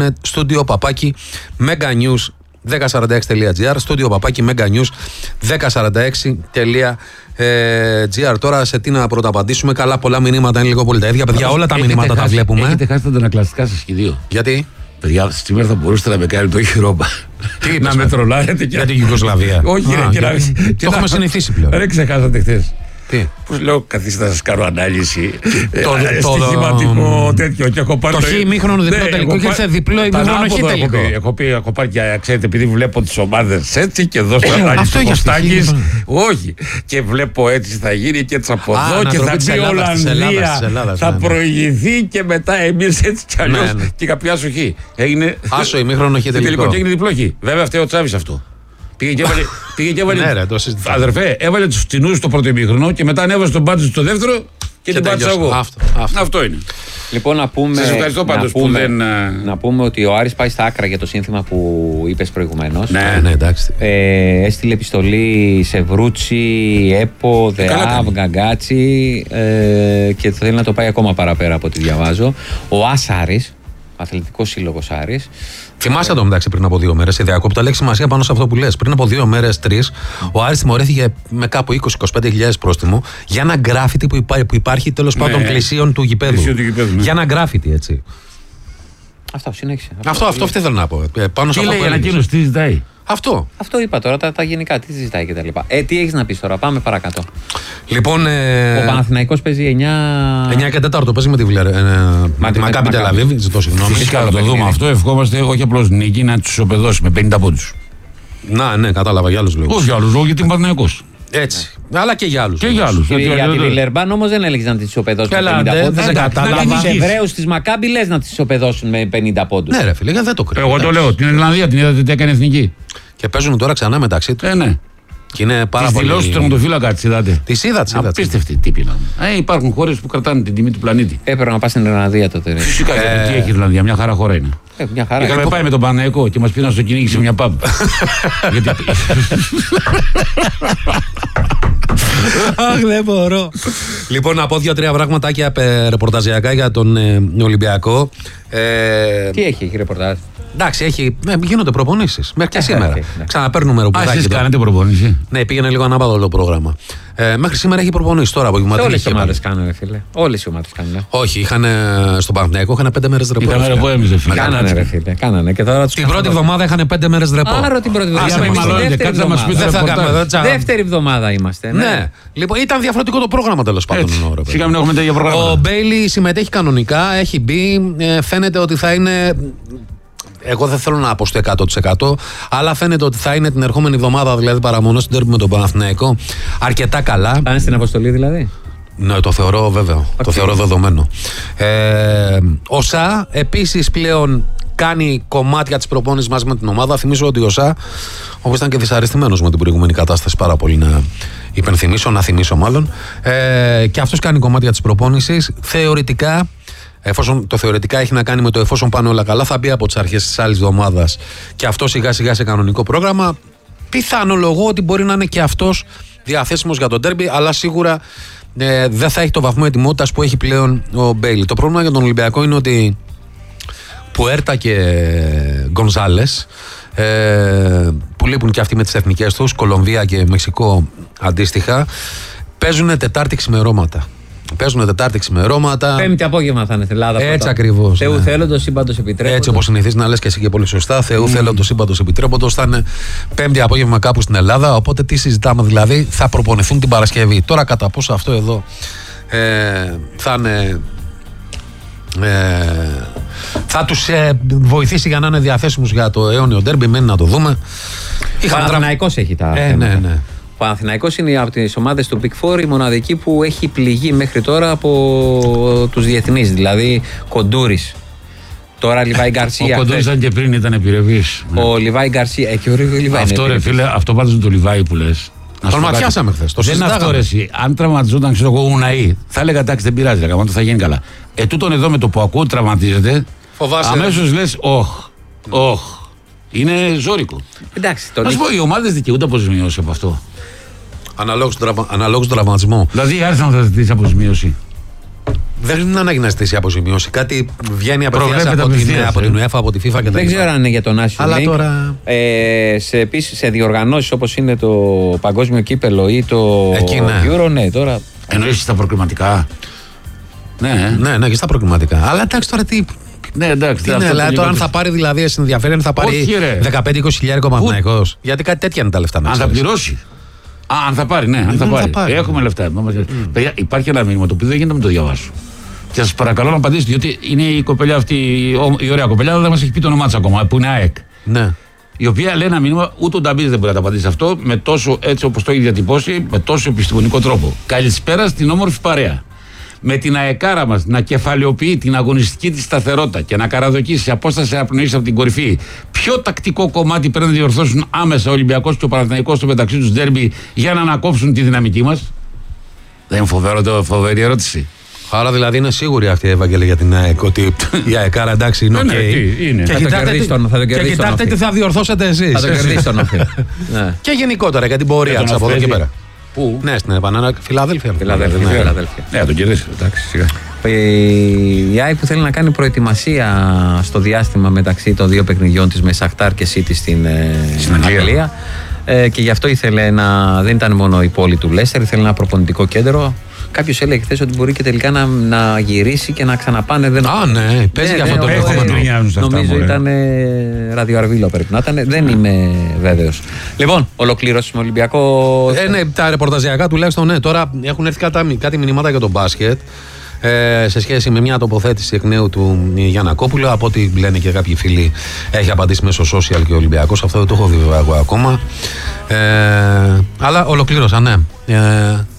Στούντιο παπάκι meganews 1046.gr. Στούντιο παπάκι meganews 1046.gr. Τώρα σε τι να πρωταπαντήσουμε. Καλά, πολλά μηνύματα είναι λίγο πολύ τα ίδια. Παιδιά, όλα τα μηνύματα τα βλέπουμε. Έχετε χάσει τα αντανακλαστικά σας και δύο. Γιατί? Παιδιά, σήμερα θα μπορούσατε να με κάνετε το χειρόπα. Να με τρολάρετε για την Ιουγκοσλαβία. Όχι, το έχουμε συνηθίσει πλέον. Δεν ξεχάσατε χθες. Τι? Πώς λέω, καθίστε να σας κάνω ανάλυση. Στοιχηματικό τέτοιο. Και έχω πάρει το χ ημίχρονο διπλό τελικό και ήρθε διπλό ημίχρονο χ τελικό. Έχω πάρει και ξέρετε, επειδή βλέπω τις ομάδες έτσι και εδώ στο ανάλυση του Κωστάκης. Όχι. Και βλέπω έτσι θα γίνει και έτσι από εδώ και θα μπει η Ολλανδία. Θα προηγηθεί και μετά εμείς έτσι κι αλλιώς. Και κάποια άσο χ. Άσο ημίχρονο χ τελικό. Και έγινε διπλό χ. Βέβαια φταίει ο Τσάβης αυτό. Πήγε και έβαλε. Αδερφέ, έβαλε τους φτηνούς στο πρώτο ημίχρονο και μετά ανέβασε τον Μπάτζο στο δεύτερο και την πάτησα εγώ. Αυτό είναι. Λοιπόν, να πούμε. Σας ευχαριστώ πάντως που δεν. Να πούμε ότι ο Άρης πάει στα άκρα για το σύνθημα που είπες προηγουμένως. Ναι, εντάξει. Έστειλε επιστολή σε Βρούτσι, ΕΠΟ, ΔΕΑΒ, Γκαγκάτσι και θέλει να το πάει ακόμα παραπέρα από ό,τι διαβάζω. Ο Άρης, Αθλητικός Σύλλογος Άρης. Θυμάσαι το μεταξύ πριν από 2 μέρες, η διακόπτω, αλλά έχει σημασία πάνω σε αυτό που λες. Πριν από 2 μέρες, 3, ο Άρης τιμωρήθηκε με κάπου 20-25.000 πρόστιμο για ένα γκράφιτι που υπάρχει τέλος πάντων πλαισίων του γηπέδου. Για ένα γκράφιτι, έτσι. Αυτό, συνέχισε. Αυτό ήθελα να πω. Πάνω σε τι αυτό λέει ανακοίνωση, τι ζητάει. Αυτό είπα τώρα, τα γενικά, τι ζητάει και τα λοιπά. Τι έχεις να πεις τώρα, πάμε παρακάτω. Λοιπόν, ο Παναθηναϊκός παίζει 9 και 4 παίζει με τη Μακάμπι Τελαβίβ. Ζητώ συγγνώμη. Φυσικά θα το δούμε αυτό. Ευχόμαστε όχι απλώς νίκη, να τους ισοπεδώσει με 50 πόντους. Ναι, κατάλαβα για άλλους λόγους. Όχι για άλλους λόγους, γιατί είναι Παναθηναϊκός. Έτσι. Αλλά και για άλλους. Για τη Βιλερμπάν όμως δεν έλεγες να τις ισοπεδώσουν με 50 πόντους. Δεν κατάλαβα. Τους Εβραίους της Μακάμπι λες να τις ισοπεδώσουν με 50 πόντους. Ναι, ρε φίλε, δεν το κρίνω. Εγώ το λέω. Την Ιρλανδία την είδατε τι έκανε εθνική. Και παίζουν τώρα ξανά μεταξύ τους. Ναι. Και είναι πάρα τις πολύ. Δηλώσεις του τερματοφύλακα τις είδατε. Τις είδα. Απίστευτη τύπη. Υπάρχουν χώρες που κρατάνε την τιμή του πλανήτη. Έπρεπε να πας στην Ιρλανδία τότε. Φυσικά, γιατί τι έχει η Ιρλανδία, μια χαρά χώρα είναι. Μια χαρά. Είχαμε πάει με τον Παναθηναϊκό και μας πήραν στο κυνήγι σε μια pub. Αχ, δεν μπορώ. Λοιπόν, να πω 2-3 πραγματάκια ρεπορταζιακά για τον Ολυμπιακό. Τι έχει ρεπορτάζ? Εντάξει, γίνονται προπονήσεις. Μέχρι και σήμερα. Ξαναπαίρνουμε ροπουδάκι. Εσείς κάνετε προπονήσεις? Ναι, πήγαινε λίγο ανάποδο το πρόγραμμα. Μέχρι σήμερα έχει προπονήσεις τώρα απογευματινή. Όλες οι ομάδες κάνουν, φίλε. Όλες οι ομάδες κάνουν. Όχι, στον Παναθηναϊκό είχαν 5 μέρες ρεπό. Κάνανε, ρε φίλε. Κάνανε. Την πρώτη εβδομάδα είχαν 5 μέρες ρεπό. Άρα την πρώτη εβδομάδα. Δεύτερη εβδομάδα είμαστε. Ναι. Λοιπόν, ήταν διαφορετικό το πρόγραμμα τέλος πάντων. Σιγά μην έχουμε τέτοια προγράμματα. Ο Μπέιλι συμμετέχει κανονικά, έχει μπει. Φαίνεται ότι θα είναι. Εγώ δεν θέλω να πω στο 100%, αλλά φαίνεται ότι θα είναι την ερχόμενη εβδομάδα, δηλαδή παραμονώ στην τέρμη με τον Παναθηναϊκό, αρκετά καλά. Πάνε στην αποστολή δηλαδή. Ναι, το θεωρώ βέβαιο. Το θεωρώ δεδομένο. Ο ΣΑ επίσης πλέον κάνει κομμάτια της προπόνησης μαζί με την ομάδα. Θυμίζω ότι ο ΣΑ, όπως ήταν και δυσαρεστημένος με την προηγούμενη κατάσταση, πάρα πολύ να θυμίσω μάλλον, και αυτός κάνει κομμάτια της προπόνησης. Θεωρητικά, εφόσον το θεωρητικά έχει να κάνει με το εφόσον πάνε όλα καλά, θα μπει από τις αρχές της άλλης εβδομάδας και αυτό σιγά σιγά σε κανονικό πρόγραμμα. Πιθανολογώ ότι μπορεί να είναι και αυτός διαθέσιμος για τον ντέρμπι, αλλά σίγουρα δεν θα έχει το βαθμό ετοιμότητας που έχει πλέον ο Μπέιλι. Το πρόβλημα για τον Ολυμπιακό είναι ότι Πουέρτα και Γκονζάλες, που λείπουν και αυτοί με τις εθνικές τους, Κολομβία και Μεξικό αντίστοιχα, παίζουν Τετάρτη ξημερώματα. Πέμπτη απόγευμα θα είναι στην Ελλάδα. Έτσι ακριβώς. Θεού θέλοντος, σύμπαντος επιτρέποντος. Έτσι όπως συνηθίζεις να λες και εσύ και πολύ σωστά. Θεού θέλοντος, σύμπαντος επιτρέποντος. Θα είναι Πέμπτη απόγευμα κάπου στην Ελλάδα. Οπότε τι συζητάμε, δηλαδή θα προπονηθούν την Παρασκευή. Τώρα κατά πόσο αυτό εδώ θα είναι. Θα τους βοηθήσει για να είναι διαθέσιμους για το αιώνιο ντέρμπι. Μένει να το δούμε. Ο Παναθηναϊκός έχει τα θέματα. Ναι. Ο Παναθηναϊκός είναι από τις ομάδες του Big Four η μοναδική που έχει πληγεί μέχρι τώρα από τους διεθνείς. Δηλαδή Κοντούρης. Τώρα Λιβάη Γκαρσία. Ο Κοντούρης ήταν και πριν, ήταν επιρρευής. Ο Λιβάη Γκαρσία. Και ο Λιβάη. Αυτό ρε φίλε, αυτό πάντως με το Λιβάη που λες. Τον ματιάσαμε χθες. Δεν είναι αυτό ρε εσύ. Αν τραυματιζόταν, ξέρω εγώ, Ουναή, θα έλεγα εντάξει, δεν πειράζει, θα γίνει καλά. Τούτον εδώ με το που ακούω τραυματίζεται, αμέσως λες, όχ. Είναι ζώρικο. Εντάξει. Να σου πω, οι ομάδες δικαιούνται αποζημίωση από αυτό. Αναλόγως του τραυματισμού. Δηλαδή η Άρσεν θα ζητήσει αποζημίωση. Δεν είναι ανάγκη να ζητήσει αποζημίωση. Κάτι βγαίνει απευθείας από την UEFA, από τη FIFA κτλ. Δεν ξέρω αν είναι για τον National League. Αλλά τώρα. Επίσης σε διοργανώσεις όπως είναι το Παγκόσμιο Κύπελο ή το Euro, ναι, τώρα. Εννοείς στα προκριματικά. Ναι, και στα προκριματικά. Αλλά εντάξει τώρα τι. Ναι, εντάξει. Τώρα αν θα πάρει δηλαδή ενδιαφέρει, αν θα πάρει 15-20 χιλιάρικο Παναθηναϊκός. Γιατί κάτι τέτοια είναι τα λεφτά. Αν θα πληρώσει. Αν θα πάρει, ναι, αν θα πάρει. Έχουμε λεφτά. Παιδιά, υπάρχει ένα μήνυμα το οποίο δεν γίνεται να το διαβάσω. Και σας παρακαλώ να απαντήσετε, διότι είναι η κοπελιά αυτή, η ωραία κοπελιά, αλλά δεν μας έχει πει το όνομά της ακόμα, που είναι ΑΕΚ. Ναι. Η οποία λέει ένα μήνυμα, ούτε ο Νταμπίζης δεν μπορεί να τα απαντήσει αυτό, με τόσο έτσι όπως το έχει διατυπώσει, με τόσο επιστημονικό τρόπο. Καλησπέρα στην όμορφη παρέα. Με την αεκάρα μας να κεφαλαιοποιεί την αγωνιστική της σταθερότητα και να καραδοκίσει σε απόσταση απνοής από την κορυφή, ποιο τακτικό κομμάτι πρέπει να διορθώσουν άμεσα ο Ολυμπιακός και ο Παναθηναϊκός στο μεταξύ τους ντέρμπι για να ανακόψουν τη δυναμική μας? Δεν είναι φοβερή ερώτηση. Άρα δηλαδή είναι σίγουρη αυτή η Ευαγγέλη για την ΑΕΚ ότι η αεκάρα εντάξει είναι οκ. Και κοιτάξτε τι θα διορθώσετε εσείς. Θα το κερδίσει τον Όφη. Και γενικότερα για την πορεία της από εδώ και πέρα. Πού? Ναι, στην επανάνα Φιλαδέλφια. Ναι, τον κερδίσει. Εντάξει, σιγά. Η ΑΕΚ που θέλει να κάνει προετοιμασία στο διάστημα μεταξύ των δύο παιχνιδιών της με Σαχτάρ και City στην Αγγλία. Και γι' αυτό ήθελε δεν ήταν μόνο η πόλη του Λέστερ, ήθελε ένα προπονητικό κέντρο. Κάποιος έλεγε χθες ότι μπορεί και τελικά να γυρίσει και να ξαναπάνε. Ναι, παίζει για αυτό το ενδεχόμενο. Νομίζω ήταν ραδιοαρβίλο πρέπει να ήταν. Δεν είμαι βέβαιος. Λοιπόν, ολοκλήρωση με Ολυμπιακό. Ναι, τα ρεπορταζιακά τουλάχιστον ναι. Τώρα έχουν έρθει κάτι μηνύματα για τον μπάσκετ. Σε σχέση με μια τοποθέτηση εκ νέου του Γιαννακόπουλου. Από ό,τι λένε και κάποιοι φίλοι, έχει απαντήσει μέσω social και ο Ολυμπιακός. Αυτό δεν το έχω δει βέβαια εγώ ακόμα. Αλλά ολοκλήρωσα, ναι.